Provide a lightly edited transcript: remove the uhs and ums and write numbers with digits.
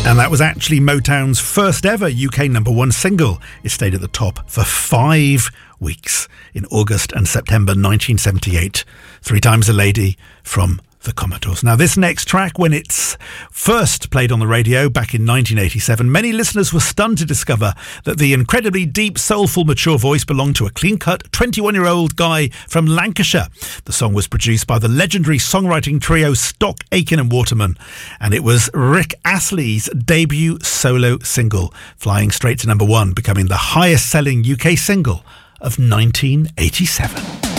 And that was actually Motown's first ever UK number one single. It stayed at the top for 5 weeks in August and September 1978. 3 Times a Lady from the Commodores. Now, this next track, when it's first played on the radio back in 1987, many listeners were stunned to discover that the incredibly deep, soulful, mature voice belonged to a clean-cut 21-year-old guy from Lancashire. The song was produced by the legendary songwriting trio Stock, Aitken and Waterman, and it was Rick Astley's debut solo single, flying straight to number 1, becoming the highest-selling UK single of 1987.